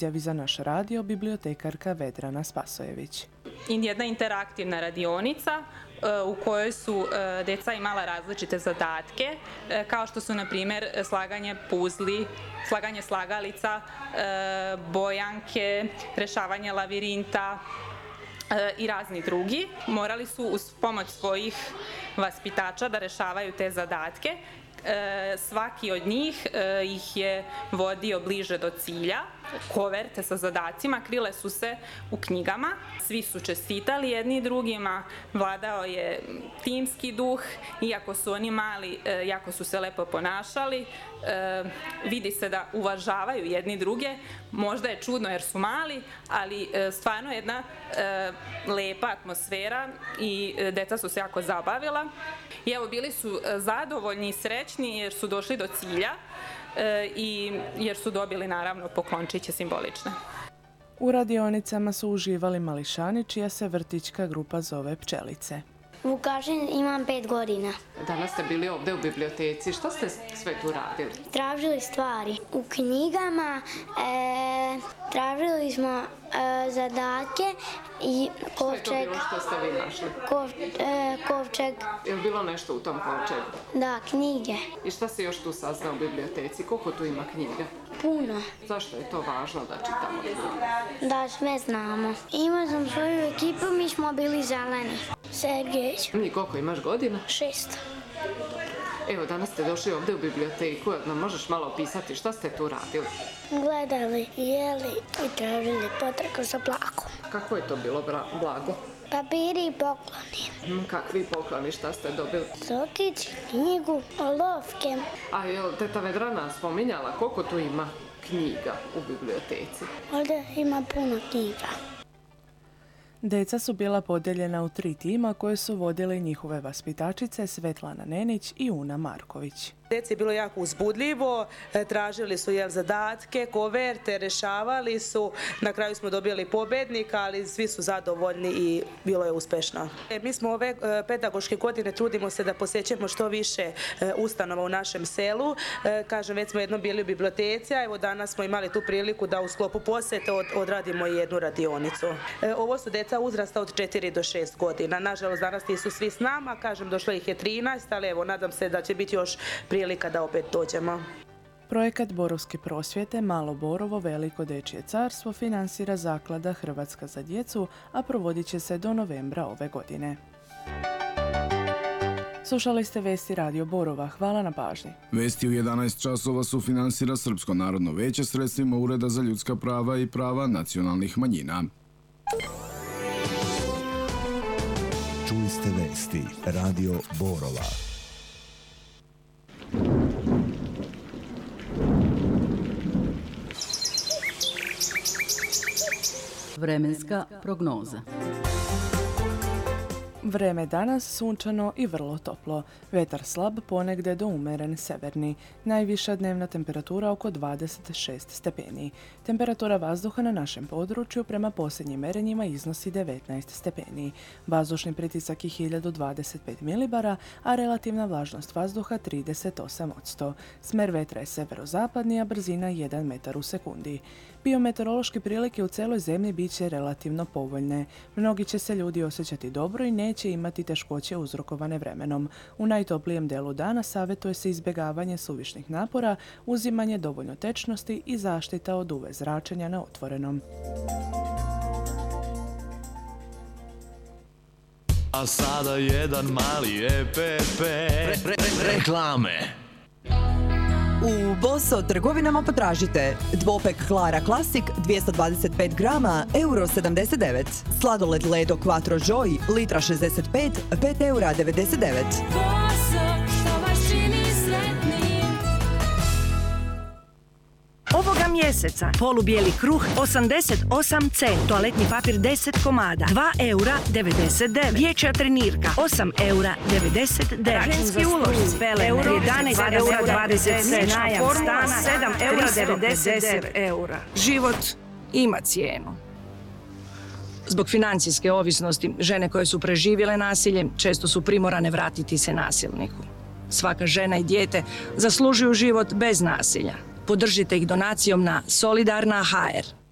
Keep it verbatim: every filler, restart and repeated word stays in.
izjavi za naš radio bibliotekarka Vedrana Spasojević. Jedna interaktivna radionica u kojoj su deca imala različite zadatke, kao što su, na primjer, slaganje puzli, slaganje slagalica, bojanke, rešavanje lavirinta i razni drugi. Morali su uz pomoć svojih vaspitača da rešavaju te zadatke. Svaki od njih ih je vodio bliže do cilja. Koverte sa zadacima krile su se u knjigama. Svi su čestitali jedni drugima, vladao je timski duh, iako su oni mali, jako su se lepo ponašali. Vidi se da uvažavaju jedni druge. Možda je čudno jer su mali, ali stvarno jedna lepa atmosfera i deca su se jako zabavila. I evo, bili su zadovoljni i srećni jer su došli do cilja i jer su dobili, naravno, poklončiće simbolične. U radionicama su uživali mališani čija se vrtićka grupa zove Pčelice. Vukašin, imam pet godina. Danas ste bili ovdje u biblioteci. Što ste sve tu radili? Tražili stvari. U knjigama e, tražili smo e, zadatke i kovčeg. Što je to bilo što ste vi našli? Kov, e, kovčeg. Je li bilo nešto u tom kovčegu? Da, knjige. I šta se još tu saznao u biblioteci? Koliko tu ima knjiga? Puno. Zašto je to važno da čitamo knjige? Da sve znamo. Imao sam svoju ekipu, mi smo bili zeleni. Sergej. I koliko imaš godina? Šest. Evo, danas ste došli ovdje u biblioteku. Nam možeš malo opisati šta ste tu radili? Gledali, jeli i tražili potragu za blagom. Kako je to bilo blago? Papiri i pokloni. Kakvi pokloni, šta ste dobili? Sokić, knjigu, olovke. A je teta Vedrana spominjala koliko tu ima knjiga u biblioteci? Ovdje ima puno knjiga. Deca su bila podijeljena u tri tima koje su vodile njihove vaspitačice Svetlana Nenić i Una Marković. Deci je bilo jako uzbudljivo, tražili su jel zadatke, koverte, rešavali su, na kraju smo dobili pobednika, ali svi su zadovoljni i bilo je uspešno. Mi smo ove pedagoške godine trudimo se da posjećemo što više ustanova u našem selu. Kažem, već smo jednom bili u biblioteci, a evo danas smo imali tu priliku da u sklopu posjete odradimo i jednu radionicu. Ovo su deca uzrasta od četiri do šest godina. Nažalost, danas nisu svi s nama, kažem, došlo ih je trinaest, ali evo, nadam se da će biti još prilika da opet dođemo. Projekat Borovske prosvjete Malo Borovo, Veliko dečje carstvo finansira zaklada Hrvatska za djecu, a provodit će se do novembra ove godine. Slušali ste vesti Radio Borova. Hvala na pažnji. Vesti u jedanaest časova su finansira Srpsko narodno veće sredstvima Ureda za ljudska prava i prava nacionalnih manjina. Čuli ste vesti Radio Borova. Vremenska prognoza. Vreme danas sunčano i vrlo toplo. Vetar slab, ponegde do umeren severni. Najviša dnevna temperatura oko dvadeset šest stepeni. Temperatura vazduha na našem području prema posljednjim merenjima iznosi devetnaest stepeni. Vazdušni pritisak je hiljadu dvadeset pet milibara, a relativna vlažnost vazduha trideset osam posto. Smer vetra je severozapadni, a brzina jedan metar u sekundi. Biometeorološke prilike u celoj zemlji bit će relativno povoljne. Mnogi će se ljudi osjećati dobro i neće imati teškoće uzrokovane vremenom. U najtoplijem delu dana savjetuje se izbjegavanje suvišnih napora, uzimanje dovoljno tečnosti i zaštita od U V zračenja na otvorenom. A sada jedan mali E P P. Re, re, re, reklame. U Boso trgovinama potražite dvopek Klara Classic dvjesto dvadeset pet grama, euro sedamdeset devet. Sladoled Ledo Quattro Joy, litra šezdeset pet, pet eura devedeset devet. Boso, što vas čini sretnim. Ovoga mjeseca polubijeli kruh osamdeset osam centi, toaletni papir deset komada, dva eura devedeset devet, dječja trenirka osam eura devedeset devet, ženski ulošci euro jedanaest eura dvadeset sedam, najam stana sedam eura devedeset devet eura. Život ima cijenu. Zbog financijske ovisnosti, žene koje su preživjele nasilje često su primorane vratiti se nasilniku. Svaka žena i dijete zaslužuju život bez nasilja. Podržite ih donacijom na Solidarna H R.